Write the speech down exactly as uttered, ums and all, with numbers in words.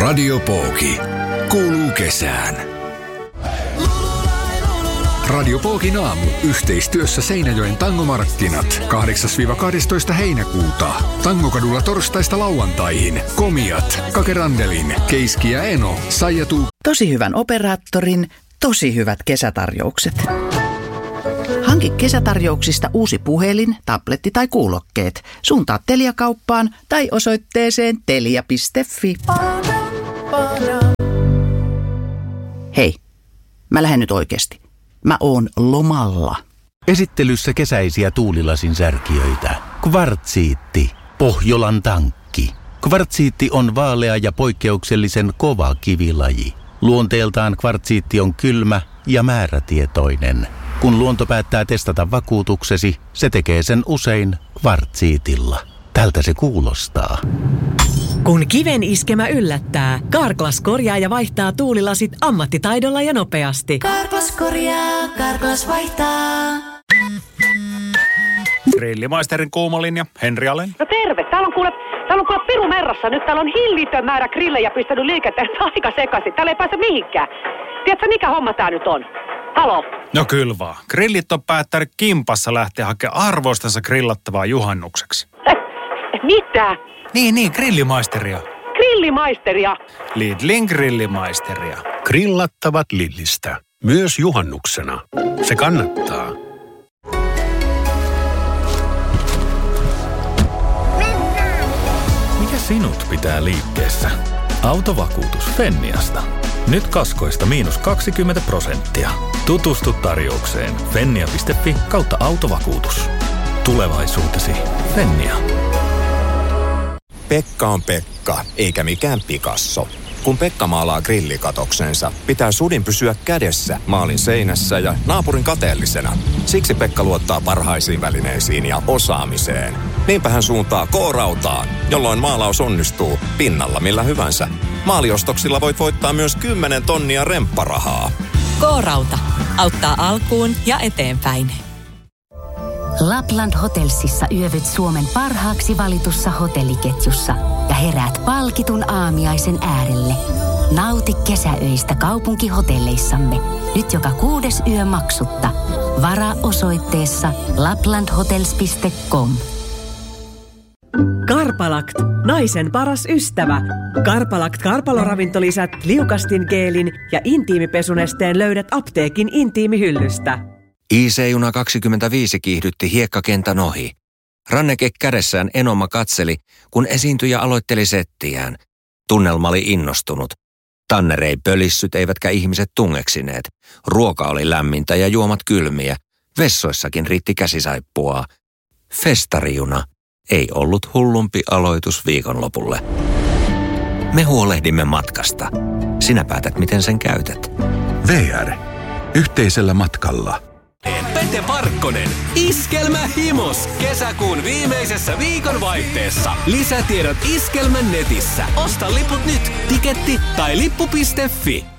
Radio Pooki. Kuuluu kesään. Radio Pookin aamu yhteistyössä Seinäjoen tangomarkkinat kahdeksas kahdestoista heinäkuuta. Tangokadulla torstaista lauantaihin. Komiat, Kakerandelin, Keiski ja Eno, Saijatu. Tosi hyvän operaattorin, tosi hyvät kesätarjoukset. Hanki kesätarjouksista uusi puhelin, tabletti tai kuulokkeet. Suuntaa Telia-kauppaan tai osoitteeseen telia piste fi. Hei, mä lähden nyt oikeasti. Mä oon lomalla. Esittelyssä kesäisiä tuulilasin särkijöitä. Kvartsiitti. Pohjolan tankki. Kvartsiitti on vaalea ja poikkeuksellisen kova kivilaji. Luonteeltaan kvartsiitti on kylmä ja määrätietoinen. Kun luonto päättää testata vakuutuksesi, se tekee sen usein kvartsiitilla. Tältä se kuulostaa. Kun kiven iskemä yllättää, Carglass korjaa ja vaihtaa tuulilasit ammattitaidolla ja nopeasti. Carglass korjaa, Carglass vaihtaa. Grillimaisterin kuumolinja, Henri Alén. No terve, täällä on kuule, täällä on kuule piru merrassa. Nyt täällä on hillitön määrä grillejä pistänyt liikenteessä aika sekaisin. Täällä ei pääse mihinkään. Tiedätkö mikä homma tää nyt on? Halo? No kyllä vaan. Grillit on päättänyt kimpassa lähteä hakemaan arvoistansa grillattavaa juhannukseksi. Eh, mitä? Niin, niin, grillimaisteria. Grillimaisteria? Lidlin grillimaisteria. Grillattavat Lidlistä. Myös juhannuksena. Se kannattaa. Mikä sinut pitää liikkeessä? Autovakuutus Fenniasta. Nyt kaskoista miinus kaksikymmentä prosenttia. Tutustu tarjoukseen fennia piste fi kautta autovakuutus. Tulevaisuutesi Fennia. Pekka on Pekka, eikä mikään Picasso. Kun Pekka maalaa grillikatoksensa, pitää sudin pysyä kädessä maalin seinässä ja naapurin kateellisena. Siksi Pekka luottaa parhaisiin välineisiin ja osaamiseen. Niinpä hän suuntaa K-rautaan, jolloin maalaus onnistuu pinnalla millä hyvänsä. Maaliostoksilla voit voittaa myös kymmenen tonnia rempparahaa. K-rauta auttaa alkuun ja eteenpäin. Lapland Hotelsissa yövyt Suomen parhaaksi valitussa hotelliketjussa ja heräät palkitun aamiaisen äärelle. Nauti kesäöistä kaupunkihotelleissamme. Nyt joka kuudes yö maksutta. Varaa osoitteessa laplandhotels piste com. Karpalakt, naisen paras ystävä. Karpalakt karpaloravintolisät, liukastingeelin ja intiimipesunesteen löydät apteekin intiimihyllystä. I C-juna kaksikymmentäviisi kiihdytti hiekkakentän ohi. Ranneke kädessään Enoma katseli, kun esiintyjä aloitteli settiään. Tunnelma oli innostunut. Tanner ei pölissyt eivätkä ihmiset tungeksineet. Ruoka oli lämmintä ja juomat kylmiä. Vessoissakin riitti käsisaippua. Festarijuna ei ollut hullumpi aloitus viikonlopulle. Me huolehdimme matkasta. Sinä päätät, miten sen käytät. V R. Yhteisellä matkalla. Pete Parkkonen. Iskelmähimos. Kesäkuun viimeisessä viikonvaihteessa. Lisätiedot Iskelmän netissä. Osta liput nyt. Tiketti tai lippu piste fi.